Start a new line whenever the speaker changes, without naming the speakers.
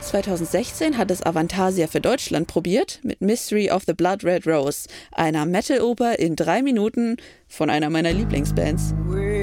2016 hat es Avantasia für Deutschland probiert mit Mystery of the Blood Red Rose, einer Metal-Oper in 3 Minuten von einer meiner Lieblingsbands.